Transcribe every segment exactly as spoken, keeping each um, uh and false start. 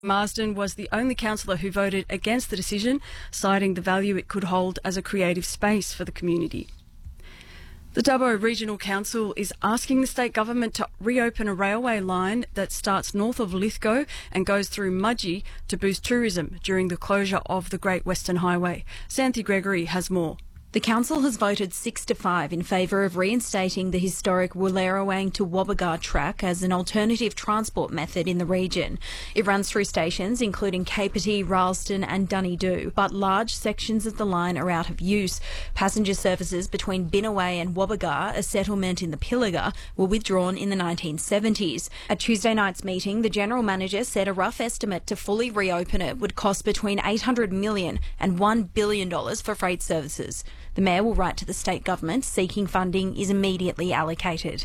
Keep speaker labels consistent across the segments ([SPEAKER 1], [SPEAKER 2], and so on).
[SPEAKER 1] Marsden was the only councillor who voted against the decision, citing the value it could hold as a creative space for the community. The Dubbo Regional Council is asking the state government to reopen a railway line that starts north of Lithgow and goes through Mudgee to boost tourism during the closure of the Great Western Highway. Xanthi Gregory has more.
[SPEAKER 2] The council has voted six to five in favour of reinstating the historic Woolarowang to Wobbegar track as an alternative transport method in the region. It runs through stations including Capertee, Rylstone and Dunedoo, but large sections of the line are out of use. Passenger services between Binnaway and Wobbegar, a settlement in the Pilliga, were withdrawn in the nineteen seventies. At Tuesday night's meeting, the General Manager said a rough estimate to fully reopen it would cost between eight hundred million dollars and one billion dollars for freight services. The Mayor will write to the state government seeking funding is immediately allocated.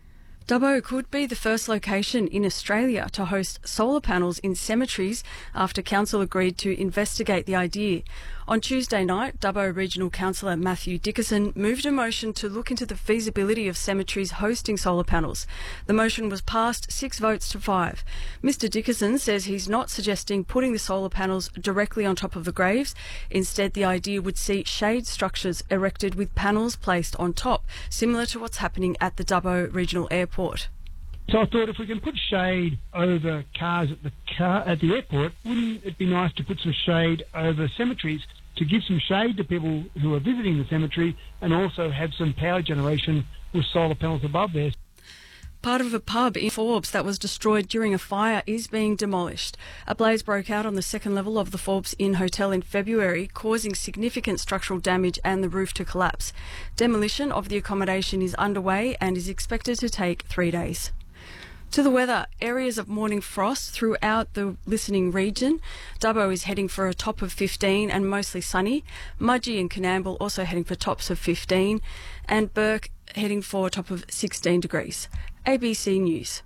[SPEAKER 1] Dubbo could be the first location in Australia to host solar panels in cemeteries after Council agreed to investigate the idea. On Tuesday night, Dubbo Regional Councillor Matthew Dickerson moved a motion to look into the feasibility of cemeteries hosting solar panels. The motion was passed six votes to five. Mister Dickerson says he's not suggesting putting the solar panels directly on top of the graves. Instead, the idea would see shade structures erected with panels placed on top, similar to what's happening at the Dubbo Regional Airport.
[SPEAKER 3] So I thought if we can put shade over cars at the car at the airport, wouldn't it be nice to put some shade over cemeteries to give some shade to people who are visiting the cemetery and also have some power generation with solar panels above there?
[SPEAKER 1] Part of a pub in Forbes that was destroyed during a fire is being demolished. A blaze broke out on the second level of the Forbes Inn Hotel in February, causing significant structural damage and the roof to collapse. Demolition of the accommodation is underway and is expected to take three days. To the weather, areas of morning frost throughout the listening region. Dubbo is heading for a top of fifteen and mostly sunny. Mudgee and Coonamble also heading for tops of fifteen. And Burke heading for a top of sixteen degrees. A B C News.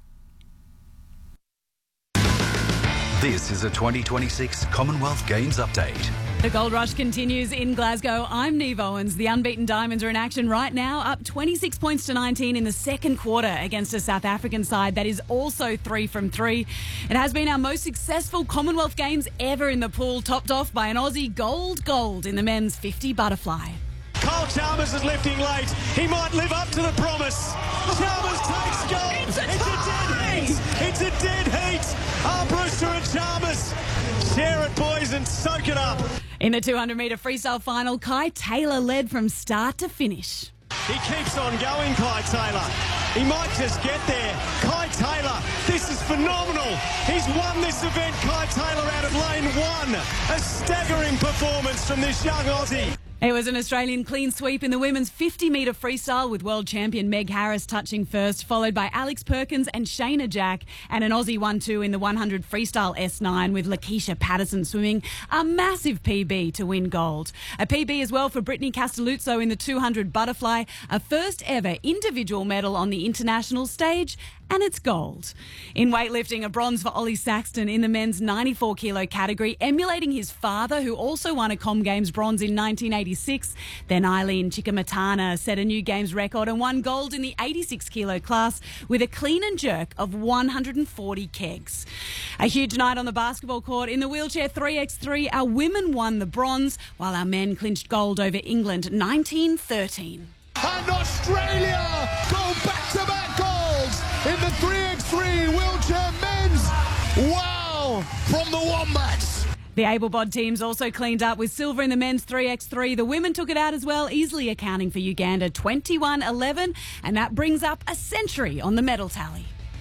[SPEAKER 4] This is a twenty twenty-six Commonwealth Games update.
[SPEAKER 5] The gold rush continues in Glasgow. I'm Neve Owens. The unbeaten Diamonds are in action right now, up twenty-six points to nineteen in the second quarter against a South African side that is also three from three. It has been our most successful Commonwealth Games ever in the pool, topped off by an Aussie gold gold in the men's fifty butterfly.
[SPEAKER 6] Kyle Chalmers is lifting late. He might live up to the promise. Chalmers takes gold.
[SPEAKER 5] It's a,
[SPEAKER 6] it's a dead heat. It's a dead heat. Ah, Brewster and Chalmers. Share it, boys, and soak it up.
[SPEAKER 5] In the two hundred metre freestyle final, Kai Taylor led from start to finish.
[SPEAKER 6] He keeps on going, Kai Taylor. He might just get there. Kai Taylor, this is phenomenal. He's won this event, Kai Taylor, out of lane one. A staggering performance from this young Aussie.
[SPEAKER 5] It was an Australian clean sweep in the women's fifty metre freestyle with world champion Meg Harris touching first, followed by Alex Perkins and Shayna Jack, and an Aussie one two in the one hundred freestyle S nine with Lakeisha Patterson swimming a massive P B to win gold. A P B as well for Brittany Castelluzzo in the two hundred butterfly, a first ever individual medal on the international stage, and it's gold. In weightlifting, a bronze for Ollie Saxton in the men's ninety-four kilo category, emulating his father, who also won a Com Games bronze in nineteen eighty-six. Then Eileen Chikamatana set a new Games record and won gold in the eighty-six kilo class with a clean and jerk of one hundred forty kegs. A huge night on the basketball court. In the wheelchair three by three, our women won the bronze, while our men clinched gold over England nineteen thirteen.
[SPEAKER 7] And Australia go back-to-back golds in the three by three wheelchair men's. Wow, from the Wombats.
[SPEAKER 5] The able-bod teams also cleaned up with silver in the men's three by three. The women took it out as well, easily accounting for Uganda twenty-one eleven, and that brings up a century on the medal tally.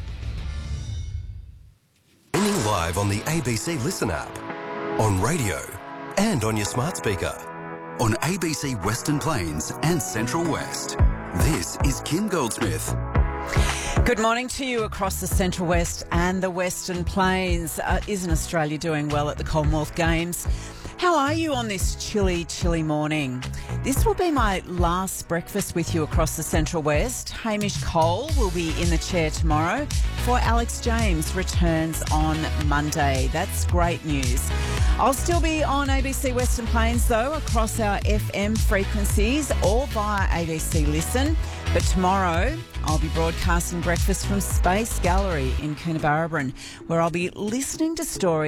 [SPEAKER 4] Streaming live on the A B C Listen app, on radio and on your smart speaker, on A B C Western Plains and Central West. This is Kim Goldsmith.
[SPEAKER 8] Good morning to you across the Central West and the Western Plains. Uh, isn't Australia doing well at the Commonwealth Games? How are you on this chilly, chilly morning? This will be my last breakfast with you across the Central West. Hamish Cole will be in the chair tomorrow before Alex James returns on Monday. That's great news. I'll still be on A B C Western Plains, though, across our F M frequencies, all via A B C Listen. But tomorrow, I'll be broadcasting breakfast from Space Gallery in Coonabarabran, where I'll be listening to stories